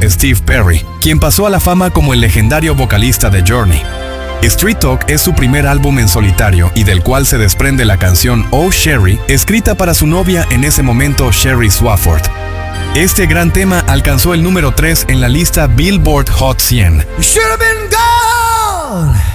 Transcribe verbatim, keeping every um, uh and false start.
Steve Perry, quien pasó a la fama como el legendario vocalista de Journey. Street Talk es su primer álbum en solitario y del cual se desprende la canción Oh Sherry, escrita para su novia en ese momento, Sherry Swafford. Este gran tema alcanzó el número tres en la lista Billboard Hot cien.